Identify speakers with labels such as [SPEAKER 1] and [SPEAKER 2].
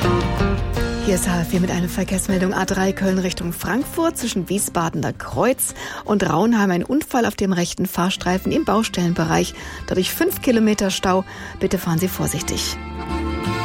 [SPEAKER 1] Hier ist HF4 mit einer Verkehrsmeldung A3 Köln Richtung Frankfurt zwischen Wiesbadener Kreuz und Raunheim. Ein Unfall auf dem rechten Fahrstreifen im Baustellenbereich. Dadurch 5 Kilometer Stau. Bitte fahren Sie vorsichtig.